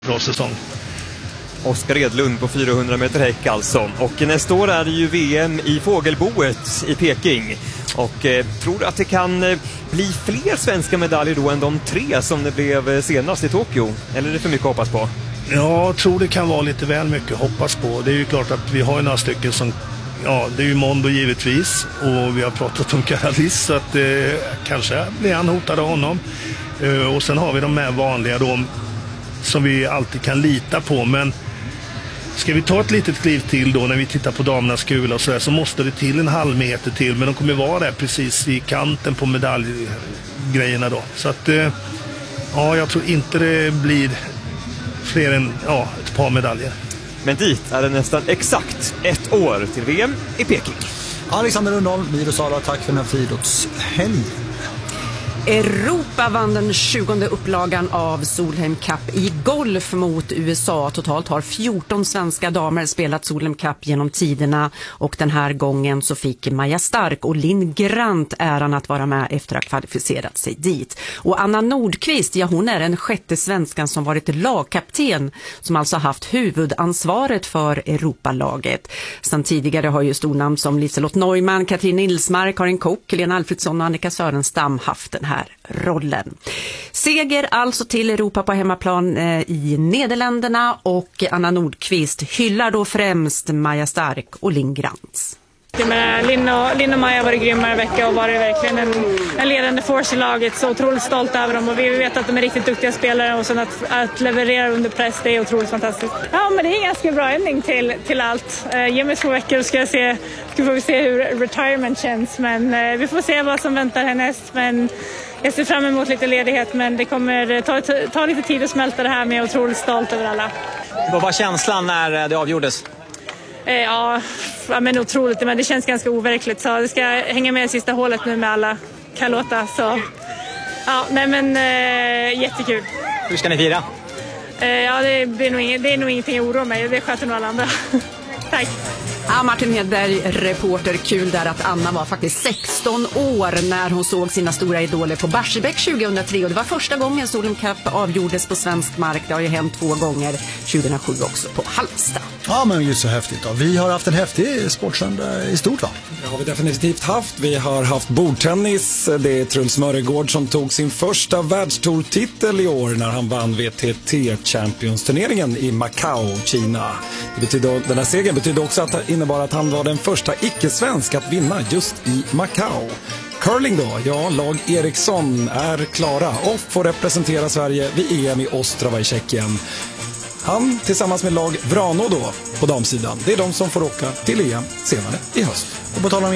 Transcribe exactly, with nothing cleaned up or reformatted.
Bra säsong. Oskar Edlund på fyrahundra meter häck alltså. Och nästa år är det ju V M i fågelboet i Peking. Och eh, tror att det kan eh, bli fler svenska medaljer då än de tre som det blev senast i Tokyo? Eller är det för mycket att hoppas på? Ja, jag tror det kan vara lite väl mycket att hoppas på. Det är ju klart att vi har några stycken som... Ja, det är ju Mondo givetvis. Och vi har pratat om Karalis, så att eh, kanske blir han hotad av honom. Eh, och sen har vi de här vanliga då, som vi alltid kan lita på. Men ska vi ta ett litet kliv till då när vi tittar på damernas kula och så där, så måste det till en halv meter till. Men de kommer vara där precis i kanten på medaljgrejerna då. Så att eh, ja, jag tror inte det blir fler än ja, ett par medaljer. Men dit är det nästan exakt ett år till V M i Peking. Alexander Rundholm, Miro Sara, tack för den här friidrottshelgen. Europa vann den tjugonde upplagan av Solheim Cup i golf mot U S A. Totalt har fjorton svenska damer spelat Solheim Cup genom tiderna, och den här gången så fick Maja Stark och Linn Grant äran att vara med efter att ha kvalificerat sig dit. Och Anna Nordqvist, ja, hon är den sjätte svenskan som varit lagkapten, som alltså haft huvudansvaret för Europalaget. Sen tidigare har ju stornamn som Liselott Neumann, Katrin Nilsmark, Karin Kock, Lena Alfredsson och Annika Sörenstam haft den här rollen. Seger alltså till Europa på hemmaplan eh, i Nederländerna, och Anna Nordqvist hyllar då främst Maja Stark och Linn Grant. Linn och, Linn och Maja har varit grymma en vecka och varit verkligen en, en ledande force i laget, så otroligt stolt över dem, och vi vet att de är riktigt duktiga spelare, och sen att, att leverera under press, det är otroligt fantastiskt. Ja, men det är en ganska bra ändning till, till allt. Eh, ge mig två veckor och ska jag se, ska få se hur retirement känns, men eh, vi får se vad som väntar härnäst, men jag ser fram emot lite ledighet, men det kommer ta, ta lite tid att smälta det här, med otroligt stolt över alla. Vad var känslan när det avgjordes? Ja, men otroligt, men det känns ganska overkligt, så det ska hänga med i sista hålet nu med alla Carlota, så ja, nej men äh, jättekul. Hur ska ni fira? Äh, ja, det, det, är nog inget, det är nog ingenting jag oroar mig, det sköter nog alla andra. Tack. Ja, Martin Hedberg, reporter. Kul där att Anna var faktiskt sexton år när hon såg sina stora idoler på Barsebäck tjugohundratre, och det var första gången Solheim Cup avgjordes på svensk mark. Det har ju hänt två gånger, tjugohundrasju också på Halmstad. Ja, men just så häftigt då. Vi har haft en häftig sportsöndag i stort, va? Det har vi definitivt haft. Vi har haft bordtennis. Det är Truls Mörregård som tog sin första världstourtitel i år när han vann V T T Champions-turneringen i Macau, Kina. Det betyder, den här segern betyder också att det innebar att han var den första icke-svensk att vinna just i Macau. Curling då, ja, lag Eriksson är klara och får representera Sverige vid E M i Ostrava i Tjeckien. Han tillsammans med lag Vrano då på damsidan. Det är de som får åka till E M senare i höst. Och på tal om